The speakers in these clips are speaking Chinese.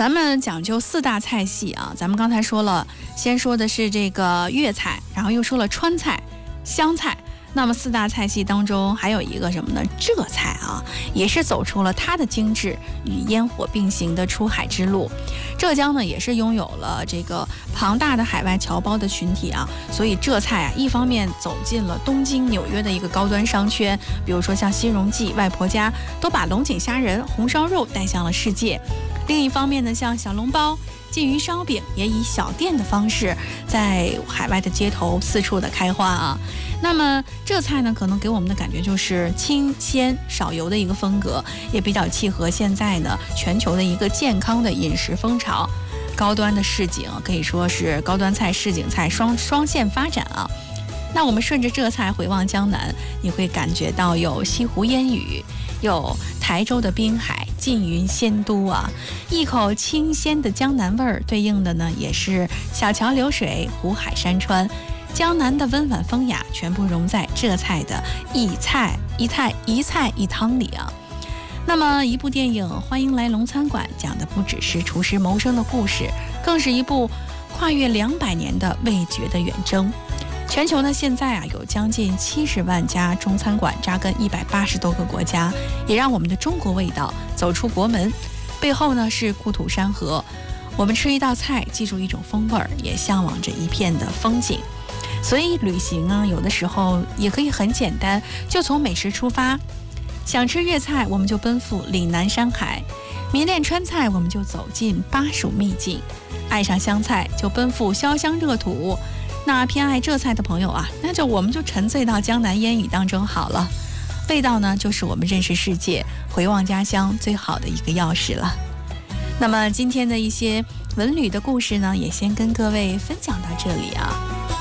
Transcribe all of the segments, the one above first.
咱们讲究4大菜系啊，咱们刚才说了，先说的是这个粤菜，然后又说了川菜、湘菜。那么4大菜系当中还有一个什么呢？浙菜啊，也是走出了它的精致与烟火并行的出海之路。浙江呢，也是拥有了这个庞大的海外侨胞的群体啊，所以浙菜啊，一方面走进了东京、纽约的一个高端商圈，比如说像新荣记、外婆家，都把龙井虾仁、红烧肉带向了世界。另一方面呢，像小笼包、鲫鱼烧饼也以小店的方式在海外的街头四处的开花啊。那么浙菜呢，可能给我们的感觉就是清鲜少油的一个风格，也比较契合现在呢全球的一个健康的饮食风潮。高端的市井可以说是高端菜、市井菜双线发展啊。那我们顺着浙菜回望江南，你会感觉到有西湖烟雨，有台州的滨海、缙云仙都啊，一口清鲜的江南味儿，对应的呢也是小桥流水、湖海山川，江南的温婉风雅，全部融在浙菜的一菜一汤里啊。那么一部电影《欢迎来龙餐馆》讲的不只是厨师谋生的故事，更是一部跨越200年的味觉的远征。全球呢现在啊有将近70万家中餐馆，扎根180多个国家，也让我们的中国味道走出国门。背后呢是故土山河，我们吃一道菜，记住一种风味儿，也向往着一片的风景。所以旅行啊，有的时候也可以很简单，就从美食出发。想吃粤菜，我们就奔赴岭南山海；迷恋川菜，我们就走进巴蜀秘境；爱上湘菜，就奔赴潇湘热土。那偏爱浙菜的朋友啊，我们就沉醉到江南烟雨当中好了。味道呢，就是我们认识世界、回望家乡最好的一个钥匙了。那么今天的一些文旅的故事呢，也先跟各位分享到这里啊。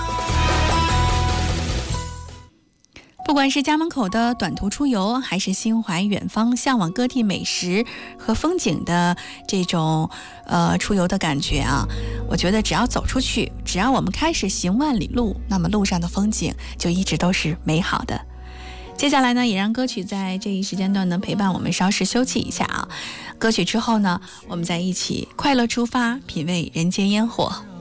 不管是家门口的短途出游，还是心怀远方、向往各地美食和风景的这种出游的感觉啊，我觉得只要走出去，只要我们开始行万里路，那么路上的风景就一直都是美好的。接下来呢，也让歌曲在这一时间段呢陪伴我们稍事休憩一下啊。歌曲之后呢，我们再一起快乐出发，品味人间烟火。